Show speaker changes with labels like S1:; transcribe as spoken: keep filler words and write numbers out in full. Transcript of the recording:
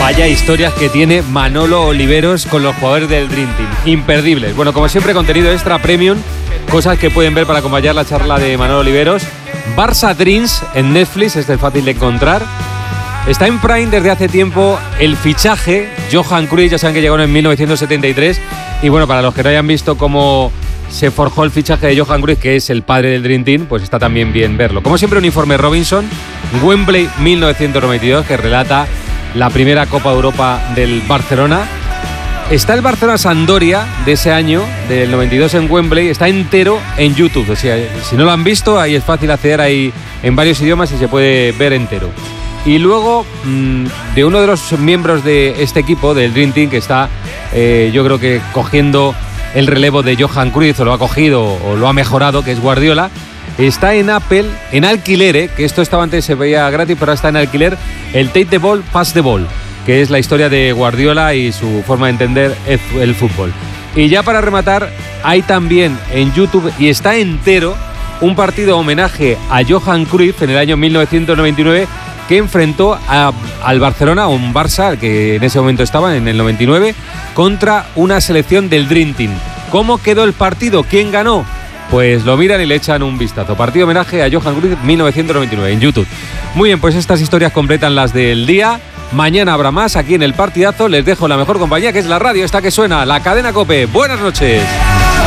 S1: Vaya historias que tiene Manolo Oliveros con los jugadores del Dream Team. Imperdibles. Bueno, como siempre, contenido extra premium. Cosas que pueden ver para acompañar la charla de Manolo Oliveros. Barça Dreams en Netflix, este es fácil de encontrar. Está en Prime desde hace tiempo el fichaje Johan Cruyff, ya saben que llegó en mil novecientos setenta y tres. Y bueno, para los que no hayan visto cómo se forjó el fichaje de Johan Cruyff, que es el padre del Dream Team, pues está también bien verlo. Como siempre, un informe Robinson, Wembley mil novecientos noventa y dos, que relata la primera Copa de Europa del Barcelona. Está el Barcelona-Sampdoria de ese año, del noventa y dos en Wembley, está entero en YouTube. O sea, si no lo han visto, ahí es fácil acceder ahí en varios idiomas y se puede ver entero. Y luego, mmm, de uno de los miembros de este equipo, del Dream Team, que está, eh, yo creo que cogiendo el relevo de Johan Cruyff, o lo ha cogido o lo ha mejorado, que es Guardiola. Está en Apple, en alquiler, ¿eh? Que esto estaba antes, se veía gratis, pero ahora está en alquiler, el Take the Ball, Pass the Ball, que es la historia de Guardiola y su forma de entender el fútbol. Y ya para rematar, hay también en YouTube, y está entero, un partido homenaje a Johan Cruyff en el año mil novecientos noventa y nueve, que enfrentó a, al Barcelona, o un Barça, que en ese momento estaba, en el noventa y nueve, contra una selección del Dream Team. ¿Cómo quedó el partido? ¿Quién ganó? Pues lo miran y le echan un vistazo. Partido homenaje a Johan Cruyff mil novecientos noventa y nueve en YouTube. Muy bien, pues estas historias completan las del día. Mañana habrá más aquí en El Partidazo. Les dejo la mejor compañía, que es la radio esta que suena, la cadena COPE. Buenas noches.